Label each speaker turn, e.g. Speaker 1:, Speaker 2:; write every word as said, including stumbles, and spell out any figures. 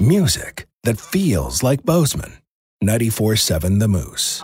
Speaker 1: Music that feels like Bozeman. ninety-four seven The Moose.